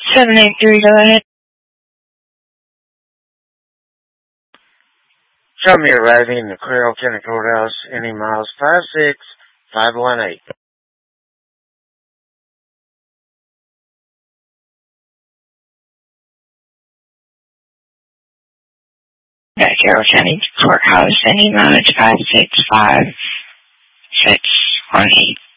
783, go ahead. Show me arriving in the Carroll County Courthouse, any miles 56518. Carroll County Courthouse, any mileage 565 618.